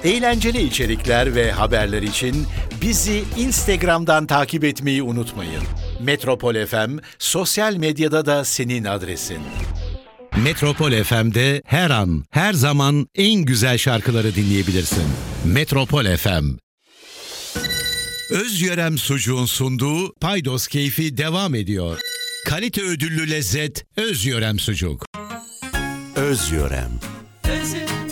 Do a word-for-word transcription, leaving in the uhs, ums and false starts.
Eğlenceli içerikler ve haberler için bizi Instagram'dan takip etmeyi unutmayın. Metropol F M sosyal medyada da senin adresin. Metropol F M'de her an, her zaman en güzel şarkıları dinleyebilirsin. Metropol F M. Özyörem Sucuğun sunduğu Paydos Keyfi devam ediyor. Kalite ödüllü lezzet Özyörem Sucuk. Özyörem. Özüm.